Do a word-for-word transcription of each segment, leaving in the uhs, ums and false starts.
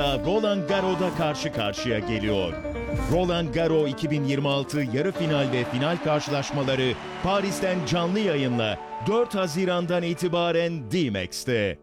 Roland Garros'da karşı karşıya geliyor. Roland Garros iki bin yirmi altı yarı final ve final karşılaşmaları Paris'ten canlı yayınla dört Haziran'dan itibaren D-Max'te.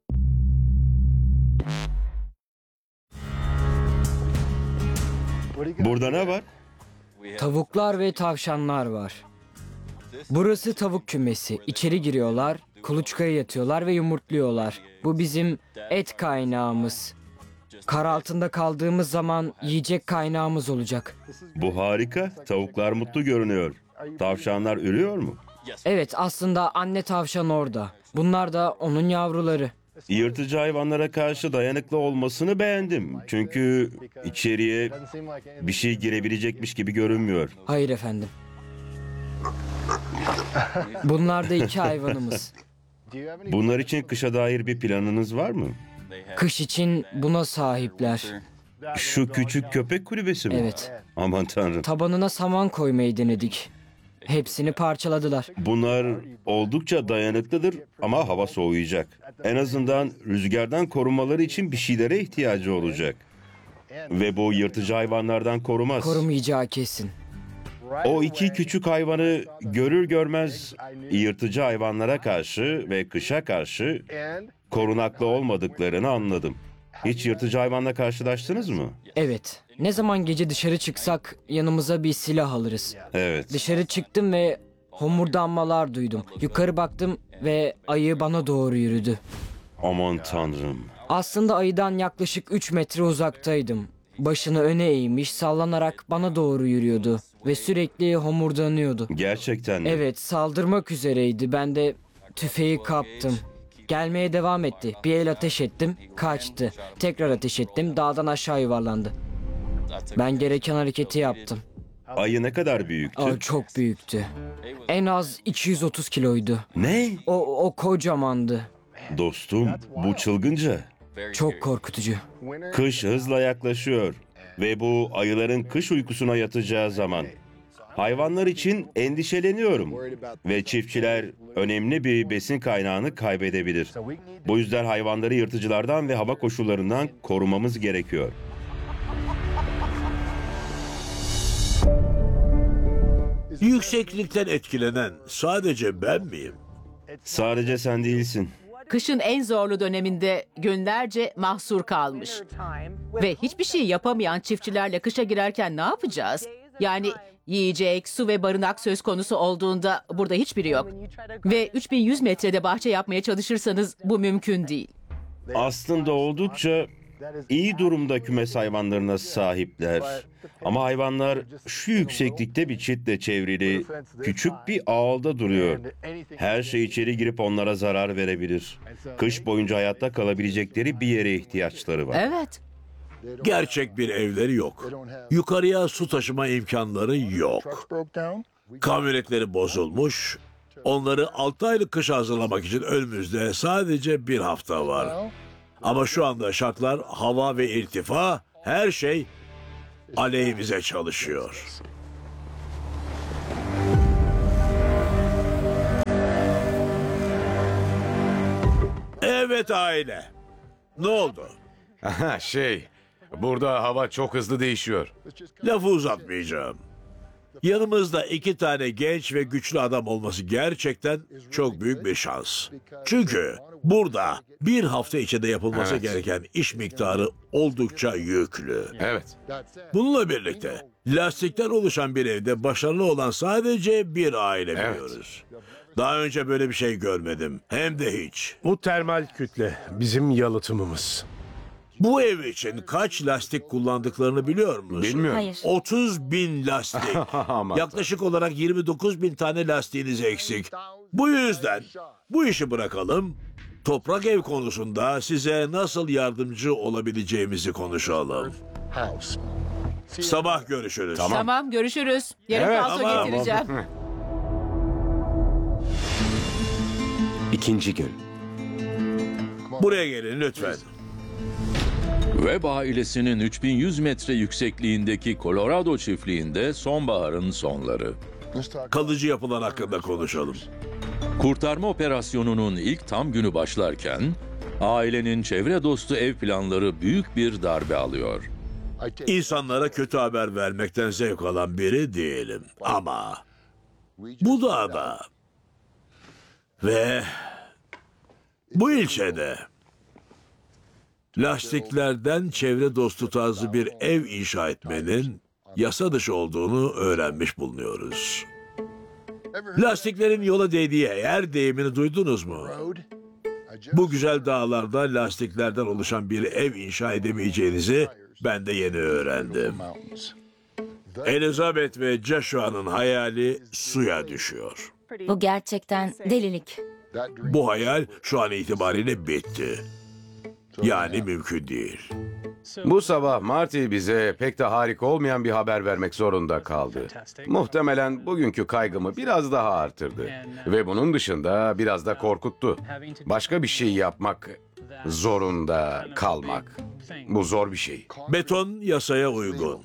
Burada ne var? Tavuklar ve tavşanlar var. Burası tavuk kümesi. İçeri giriyorlar, kuluçkaya yatıyorlar ve yumurtluyorlar. Bu bizim et kaynağımız. Kar altında kaldığımız zaman yiyecek kaynağımız olacak. Bu harika. Tavuklar mutlu görünüyor. Tavşanlar ürüyor mu? Evet, aslında anne tavşan orada. Bunlar da onun yavruları. Yırtıcı hayvanlara karşı dayanıklı olmasını beğendim. Çünkü içeriye bir şey girebilecekmiş gibi görünmüyor. Hayır efendim. Bunlar da iki hayvanımız. Bunlar için kışa dair bir planınız var mı? Kış için buna sahipler. Şu küçük köpek kulübesi mi? Evet. Aman tanrım. Tabanına saman koymayı denedik. Hepsini parçaladılar. Bunlar oldukça dayanıklıdır ama hava soğuyacak. En azından rüzgardan korunmaları için bir şeylere ihtiyacı olacak. Ve bu yırtıcı hayvanlardan korumaz. Korumayacağı kesin. O iki küçük hayvanı görür görmez yırtıcı hayvanlara karşı ve kışa karşı korunaklı olmadıklarını anladım. Hiç yırtıcı hayvanla karşılaştınız mı? Evet. Ne zaman gece dışarı çıksak yanımıza bir silah alırız. Evet. Dışarı çıktım ve homurdanmalar duydum. Yukarı baktım ve ayı bana doğru yürüdü. Aman tanrım. Aslında ayıdan yaklaşık üç metre uzaktaydım. Başını öne eğmiş, sallanarak bana doğru yürüyordu ve sürekli homurdanıyordu. Gerçekten mi? Evet, saldırmak üzereydi. Ben de tüfeği kaptım. Gelmeye devam etti. Bir el ateş ettim, kaçtı. Tekrar ateş ettim, dağdan aşağı yuvarlandı. Ben gereken hareketi yaptım. Ayı ne kadar büyüktü? Aa, çok büyüktü. En az iki yüz otuz kiloydu. Ne? O, o kocamandı. Dostum, bu çılgınca. Çok korkutucu. Kış hızla yaklaşıyor ve bu ayıların kış uykusuna yatacağı zaman. Hayvanlar için endişeleniyorum ve çiftçiler önemli bir besin kaynağını kaybedebilir. Bu yüzden hayvanları yırtıcılardan ve hava koşullarından korumamız gerekiyor. Yükseklikten etkilenen sadece ben miyim? Sadece sen değilsin. Kışın en zorlu döneminde günlerce mahsur kalmış. Ve hiçbir şey yapamayan çiftçilerle kışa girerken ne yapacağız? Yani yiyecek, su ve barınak söz konusu olduğunda burada hiçbiri yok. Ve üç bin yüz metrede bahçe yapmaya çalışırsanız bu mümkün değil. Aslında oldukça iyi durumda kümes hayvanlarına sahipler. Ama hayvanlar şu yükseklikte bir çitle çevrili küçük bir ağılda duruyor. Her şey içeri girip onlara zarar verebilir. Kış boyunca hayatta kalabilecekleri bir yere ihtiyaçları var. Evet. Gerçek bir evleri yok. Yukarıya su taşıma imkanları yok. Kamyonetleri bozulmuş. Onları altı aylık kışa hazırlamak için önümüzde sadece bir hafta var. Ama şu anda şartlar, hava ve irtifa, her şey aleyhimize çalışıyor. Evet aile. Ne oldu? Aha, şey, burada hava çok hızlı değişiyor. Lafı uzatmayacağım. Yanımızda iki tane genç ve güçlü adam olması gerçekten çok büyük bir şans. Çünkü burada bir hafta içinde yapılması Evet. gereken iş miktarı oldukça yüklü. Evet. Bununla birlikte lastikten oluşan bir evde başarılı olan sadece bir aile Evet. biliyoruz. Daha önce böyle bir şey görmedim. Hem de hiç. Bu termal kütle bizim yalıtımımız. Bu ev için kaç lastik kullandıklarını biliyor musun? Bilmiyorum. Hayır. otuz bin lastik. Aman Yaklaşık olarak yirmi dokuz bin tane lastiğiniz eksik. Bu yüzden bu işi bırakalım. Toprak ev konusunda size nasıl yardımcı olabileceğimizi konuşalım. Sabah görüşürüz. Tamam, görüşürüz. Yarın Evet, palto tamam. getireceğim. İkinci gün. Buraya gelin lütfen. Webb ailesinin üç bin yüz metre yüksekliğindeki Colorado çiftliğinde sonbaharın sonları. Kalıcı yapılar hakkında konuşalım. Kurtarma operasyonunun ilk tam günü başlarken Ailenin çevre dostu ev planları büyük bir darbe alıyor. İnsanlara kötü haber vermekten zevk alan biri değilim. Ama bu dağda ve bu ilçede lastiklerden çevre dostu tarzı bir ev inşa etmenin yasa dışı olduğunu öğrenmiş bulunuyoruz. Lastiklerin yola değdiği yer deyimini duydunuz mu? Bu güzel dağlarda lastiklerden oluşan bir ev inşa edemeyeceğinizi ben de yeni öğrendim. Elizabeth ve Joshua'nın hayali suya düşüyor. Bu gerçekten delilik. Bu hayal şu an itibariyle bitti. Yani mümkün değil. Bu sabah Marty bize pek de harika olmayan bir haber vermek zorunda kaldı. Muhtemelen bugünkü kaygımı biraz daha artırdı. Ve bunun dışında biraz da korkuttu. Başka bir şey yapmak zorunda kalmak. Bu zor bir şey. Beton yasaya uygun.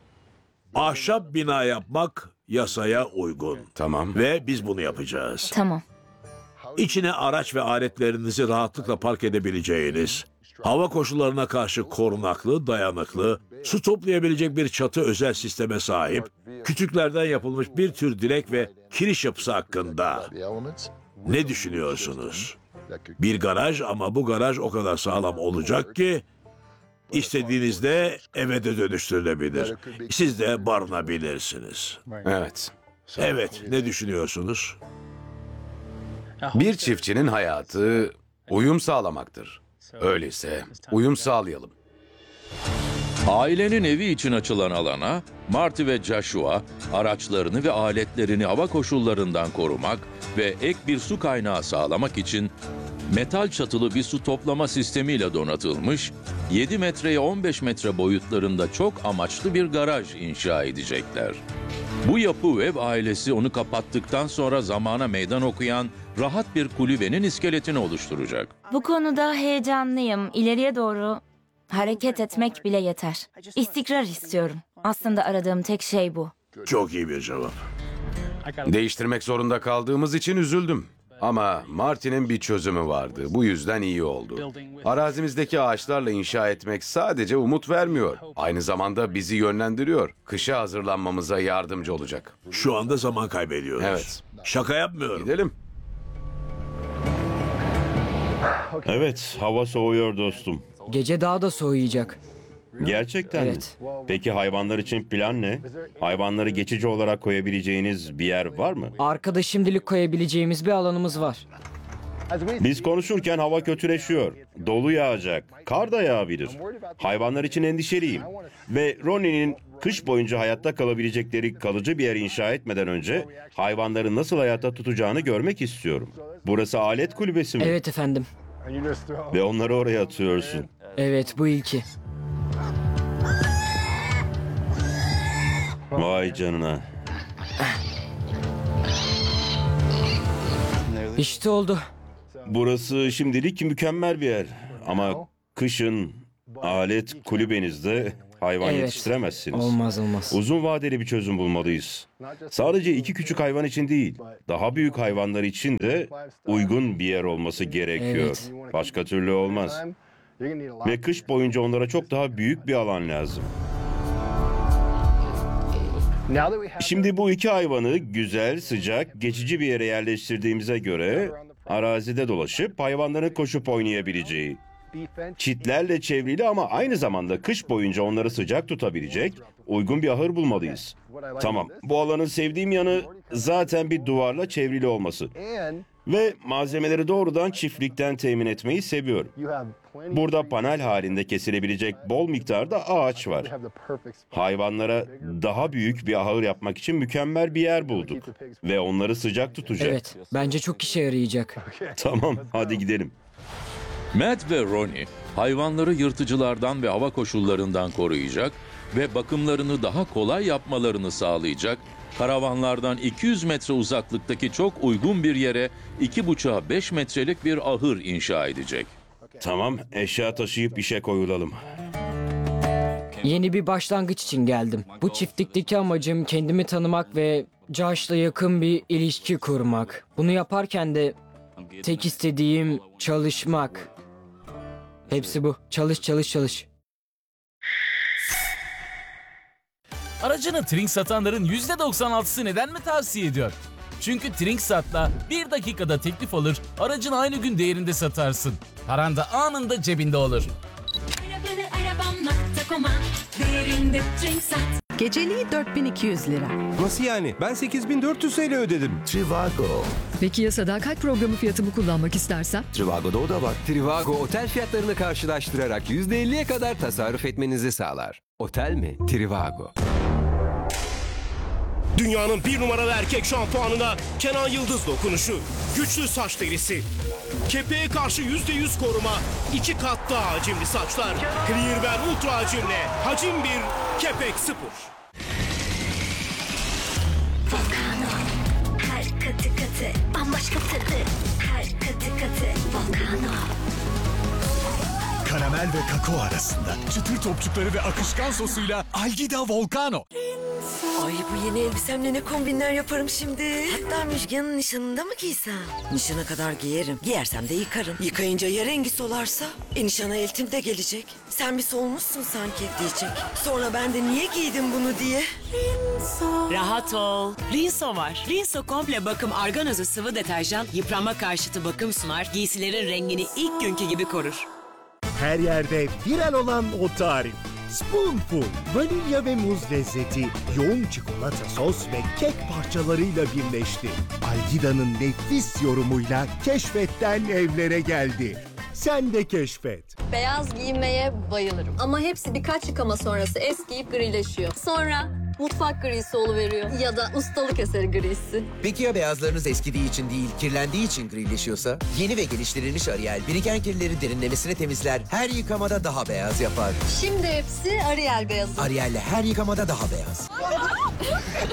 Ahşap bina yapmak yasaya uygun. Tamam. Ve biz bunu yapacağız. Tamam. İçine araç ve aletlerinizi rahatlıkla park edebileceğiniz, hava koşullarına karşı korunaklı, dayanıklı, su toplayabilecek bir çatı özel sisteme sahip, kütüklerden yapılmış bir tür direk ve kiriş yapısı hakkında ne düşünüyorsunuz? Bir garaj ama bu garaj o kadar sağlam olacak ki istediğinizde eve de dönüştürülebilir. Siz de barınabilirsiniz. Evet. Evet, ne düşünüyorsunuz? Bir çiftçinin hayatı uyum sağlamaktır. Öyleyse uyum sağlayalım. Ailenin evi için açılan alana Marty ve Joshua araçlarını ve aletlerini hava koşullarından korumak ve ek bir su kaynağı sağlamak için metal çatılı bir su toplama sistemiyle donatılmış yedi metreye on beş metre boyutlarında çok amaçlı bir garaj inşa edecekler. Bu yapı Webb ailesi onu kapattıktan sonra zamana meydan okuyan rahat bir kulübenin iskeletini oluşturacak. Bu konuda heyecanlıyım. İleriye doğru hareket etmek bile yeter. İstikrar istiyorum. Aslında aradığım tek şey bu. Çok iyi bir cevap. Değiştirmek zorunda kaldığımız için üzüldüm. Ama Marty'nin bir çözümü vardı. Bu yüzden iyi oldu. Arazimizdeki ağaçlarla inşa etmek sadece umut vermiyor. Aynı zamanda bizi yönlendiriyor. Kışa hazırlanmamıza yardımcı olacak. Şu anda zaman kaybediyoruz. Evet. Şaka yapmıyorum. Gidelim. Evet, hava soğuyor dostum. Gece daha da soğuyacak. Gerçekten Evet. mi? Peki hayvanlar için plan ne? Hayvanları geçici olarak koyabileceğiniz bir yer var mı? Arkada şimdilik koyabileceğimiz bir alanımız var. Biz konuşurken hava kötüleşiyor. Dolu yağacak. Kar da yağabilir. Hayvanlar için endişeliyim. Ve Ronnie'nin kış boyunca hayatta kalabilecekleri kalıcı bir yer inşa etmeden önce hayvanları nasıl hayatta tutacağını görmek istiyorum. Burası alet kulübesi mi? Evet efendim. Ve onları oraya atıyorsun. Evet, bu ilki. Vay canına. İşte oldu. Burası şimdilik mükemmel bir yer. Ama kışın alet kulübenizde hayvan Evet. yetiştiremezsiniz. Olmaz olmaz. Uzun vadeli bir çözüm bulmalıyız. Sadece iki küçük hayvan için değil, daha büyük hayvanlar için de uygun bir yer olması gerekiyor. Evet. Başka türlü olmaz. Ve kış boyunca onlara çok daha büyük bir alan lazım. Şimdi bu iki hayvanı güzel, sıcak, geçici bir yere yerleştirdiğimize göre arazide dolaşıp hayvanların koşup oynayabileceği, çitlerle çevrili ama aynı zamanda kış boyunca onları sıcak tutabilecek uygun bir ahır bulmalıyız. Tamam, bu alanın sevdiğim yanı zaten bir duvarla çevrili olması. Ve malzemeleri doğrudan çiftlikten temin etmeyi seviyorum. Burada panel halinde kesilebilecek bol miktarda ağaç var. Hayvanlara daha büyük bir ahır yapmak için mükemmel bir yer bulduk. Ve onları sıcak tutacak. Evet, bence çok işe yarayacak. Tamam, hadi gidelim. Matt ve Ronnie hayvanları yırtıcılardan ve hava koşullarından koruyacak ve bakımlarını daha kolay yapmalarını sağlayacak, karavanlardan iki yüz metre uzaklıktaki çok uygun bir yere iki buçuğa beş metrelik bir ahır inşa edecek. Tamam, eşya taşıyıp işe koyulalım. Yeni bir başlangıç için geldim. Bu çiftlikteki amacım kendimi tanımak ve Josh'la yakın bir ilişki kurmak. Bunu yaparken de tek istediğim çalışmak. Hepsi bu. Çalış çalış çalış. Aracını Trink satanların yüzde doksan altısı neden mi tavsiye ediyor? Çünkü Trinksat'la bir dakikada teklif alır, aracını aynı gün değerinde satarsın. Paran da anında cebinde olur. Geceliği dört bin iki yüz lira. Nasıl yani? Ben sekiz bin dört yüz TL ödedim. Trivago. Peki ya sadakat programı fiyatımı kullanmak istersen? Trivago'da o da var. Trivago otel fiyatlarını karşılaştırarak yüzde elliye kadar tasarruf etmenizi sağlar. Otel mi? Trivago. Dünyanın bir numaralı erkek şampuanına Kenan Yıldız dokunuşu. Güçlü saç derisi. Kepeğe karşı yüzde yüz koruma. iki kat daha hacimli saçlar. Clearwear Ultra hacimle. Hacim bir, kepek sıfır. Volcano. Her katı katı bambaşka tadı. Her katı katı Volcano. Karamel ve kakao arasında çıtır topçukları ve akışkan sosuyla Algida Volcano. Ay bu yeni elbisemle ne kombinler yaparım şimdi. Hatta Müjgan'ın nişanında mı giysem? Nişana kadar giyerim. Giyersem de yıkarım. Yıkayınca ya rengi solarsa? E nişana eltim de gelecek. Sen bir solmuşsun sanki diyecek. Sonra ben de niye giydim bunu diye. Rinso. Rahat ol. Rinso var. Rinso komple bakım arganozu sıvı deterjan yıpranma karşıtı bakım sunar. Giysilerin rengini ilk günkü gibi korur. Her yerde viral olan o tarif. Spoonful, vanilya ve muz lezzeti, yoğun çikolata sos ve kek parçalarıyla birleşti. Algida'nın nefis yorumuyla keşfetten evlere geldi. Sen de keşfet. Beyaz giymeye bayılırım. Ama hepsi birkaç yıkama sonrası eskiyip grileşiyor. Sonra mutfak grisi oluveriyor ya da ustalık eseri grisi. Peki ya beyazlarınız eskidiği için değil, kirlendiği için grileşiyorsa? Yeni ve geliştirilmiş Ariel, biriken kirleri derinlemesine temizler, her yıkamada daha beyaz yapar. Şimdi hepsi Ariel beyazı. Ariel'le her yıkamada daha beyaz.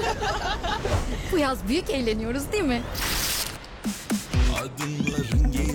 Bu yaz büyük eğleniyoruz değil mi? Adımların